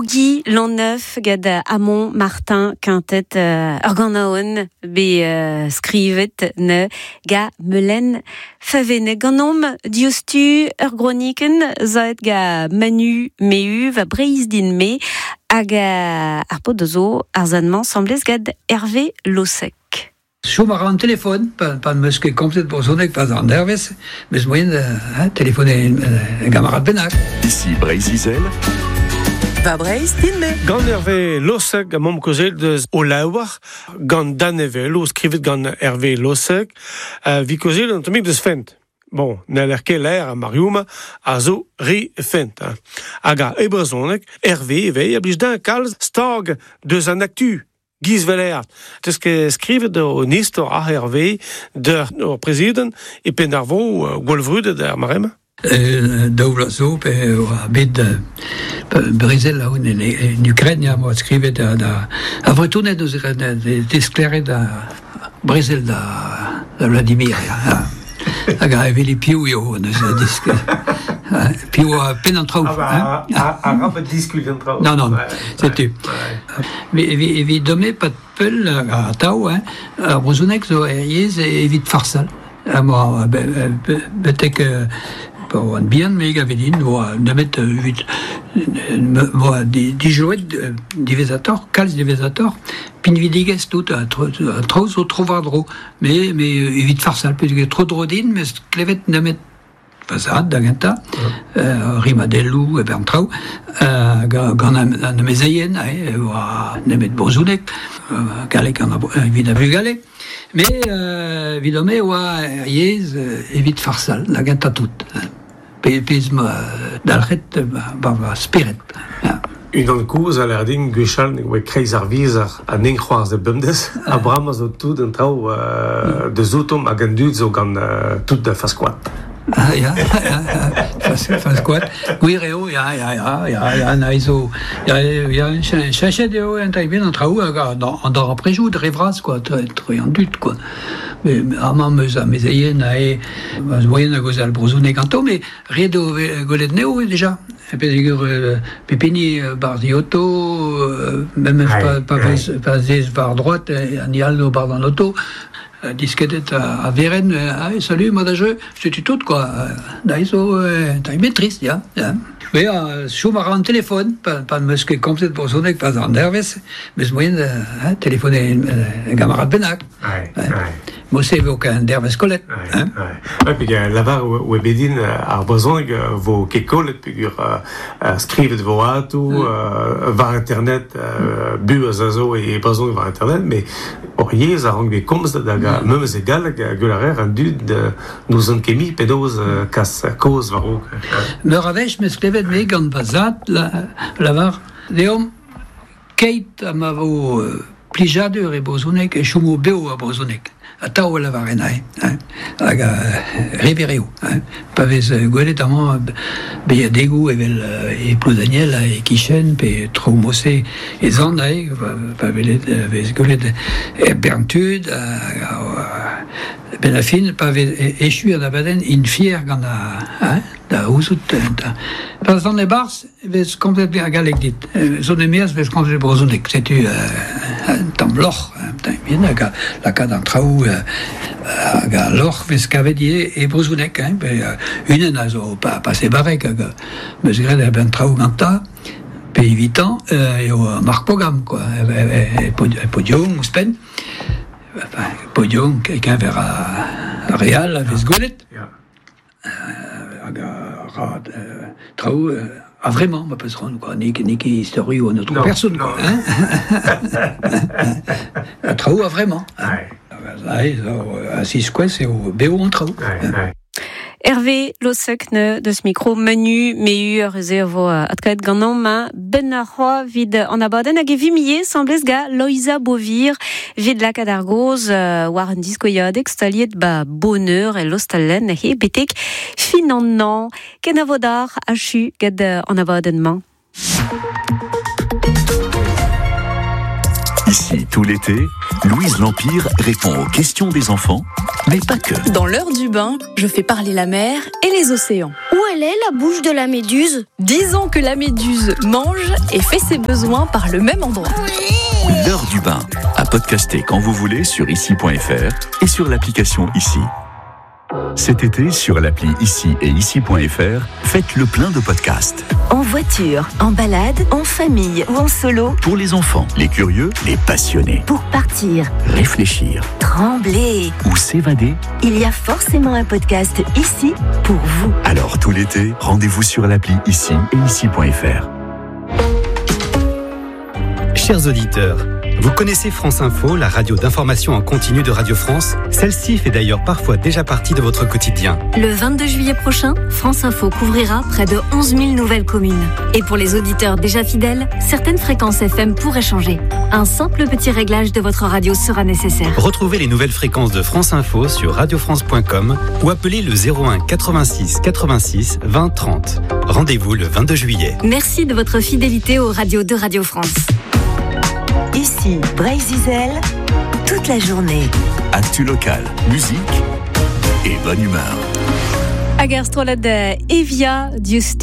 Guy Lanneuf gad Amon Martin Quintet Organaon be skrivet ne ga melen favene ganom diostu Groniken zaet ga Manu meu va breiz din me hag arpodozo arzanman semblez gad Hervé Lossec. Chomar an telefon, pas de musque complet pour sonner, pas en nerveux, mais moyen téléphoner un camarade Benac. Ici Breiz-Izel. Va Breiz, din me. Gant Hervé Lossec a mom kozel deus o laouar, gant Dan Evelo, skrivet gant Hervé Lossec, vi kozel an tomik deus fent. Bon, n'aller ket l'air a Mariuma a zo ri fent. Hag a ebrezonek, Hervé evei a blij d'un kalz stag deus an aktu. Giz velert. Het is skrivet o nistor a Hervé der president e pen ar vo gwolvrudet der marema. Daoula zo pe a bed Brezel la un en Ukraine a mo skrivet a vretournet deus deskleret da Brezel da Vladimir. Hag a eveli piou yo deus disk. Piou a pen an traoù. A rapet diskul an traoù. Non, setu. Evit dome pat peul a tao, a brozounek zo yez evit farsal. Mo betek an bihan me gavet din, nemet evit dijouet divezator, kalz divezator, pin vidigez tout a traoù zo trovardro, me evit farsal, pedet tro dro din, mais klevet nemet Passat, da ganta, rimadelou, ben trao, gant an mezeien, nemet brozounek, galek an evit a vu galek, mais vidome oa yez evit farsal, da ganta tout. Pez dalret ba spiret. Un an kouz a l'air din gwechal ne kreiz ar vizar a neng c'hoarz de bemdez, a bram a zo tout an trao de zoutom hag an dud zo gant tout da faskoat. Faskoat. Gwireo, naizo. Un chachet eo un taibien an traoù an dar aprejou de revraz, quoi, tre an dut, quoi. Mais ama meus a mezeien moyen a goz al brozounek ganto, mais red o golet neo déjà. Pesegur pepini bar dioto, même pas zez bar droite, an ial bar dans l'auto. Disquetet a veren, salut, moi je te tout, quoi. Daiso, t'as une maîtrise, ya. Mais chomar an téléphone, pas de musque complet pour sonner, pas en nerveux, mais moyen téléphoner un camarade Benac. Moi, c'est aucun nerveux collet. Ouais, puis là-bas, où est bédine, ar brezhoneg vo ket kollet, puis skrivet vo atou, var internet, bu a zazo e brezhoneg var internet, mais or yez a rang bet komz da memes e galeg gularer an dud nous an kemi pedoz kas koz varok. Meur avech, mes klevet me gant bazat, lavar, deom, keit a ma vo plijadur e brezhoneg e chomo beo a brezhoneg. A tao la varenai, hag rivereo. Pa vez gwelet amañ beia degou evel e ploudaniel e kichen pe tro mose e zan pa vez gwelet e berntud ben a fin pa vez echu an abaden in fier gant da ouzout. Pa zan e bars vez komplet a galek dit. Zon e meaz vez komplet brozounek. Setu tam loch, bien la kad an traoù hag a loch vez kavedie e brozounek. Unen a zo pa se barek hag meus gred a ben traoù ganta pe evitant eo mark pogam, quoi. E podium ouspen. Podium, quelqu'un vers a Real, a vez gwelet. Hag a traoù a vraiment, ma peus ron, quoi. Nik histori ou notre personne, quoi. A traoù a vraiment. A siskouez eo beo an traoù. Hervé Lossec ne de ce micro menu meu réservo atkaet ganom ma ben a c'hoa vid an abaden hag e vimiye semblez ga Loïsa Bovir vid la kadargoz war an diskoiadek staliet ba bonheur e lostallen e betek fin an an ken a vodar a chu gad an abaden man. Ici, tout l'été, Louise L'Empire répond aux questions des enfants mais pas que. Dans l'heure du bain, je fais parler la mer et les océans. Où elle est, la bouche de la méduse? Disons que la méduse mange et fait ses besoins par le même endroit. L'heure du bain, à podcaster quand vous voulez sur ici.fr et sur l'application Ici. Cet été, sur l'appli Ici et ici.fr, faites le plein de podcasts. En voiture, en balade, en famille ou en solo. Pour les enfants, les curieux, les passionnés. Pour partir, Réfléchir trembler. ou s'évader. Il y a forcément un podcast ici pour vous. Alors tout l'été, rendez-vous sur l'appli Ici et ici.fr. Chers auditeurs, vous connaissez France Info, la radio d'information en continu de Radio France? Celle-ci fait d'ailleurs parfois déjà partie de votre quotidien. Le 22 juillet prochain, France Info couvrira près de 11 000 nouvelles communes. Et pour les auditeurs déjà fidèles, certaines fréquences FM pourraient changer. Un simple petit réglage de votre radio sera nécessaire. Retrouvez les nouvelles fréquences de France Info sur radiofrance.com ou appelez le 01 86 86 20 30. Rendez-vous le 22 juillet. Merci de votre fidélité aux radios de Radio France. Ici, Brésil, toute la journée. Actu local, musique et bonne humeur. Agerstrolet Evia, Just